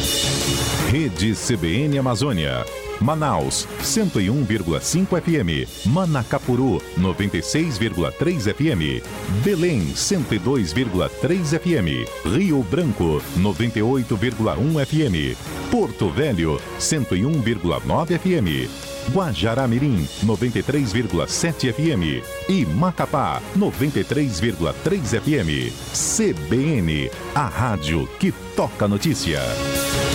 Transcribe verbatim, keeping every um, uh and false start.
Rede C B N Amazônia. Manaus, cento e um vírgula cinco F M. Manacapuru, noventa e seis vírgula três F M. Belém, cento e dois vírgula três F M. Rio Branco, noventa e oito vírgula um F M. Porto Velho, cento e um vírgula nove F M. Guajará-Mirim, noventa e três vírgula sete F M. E Macapá, noventa e três vírgula três F M. C B N, a rádio que toca notícia.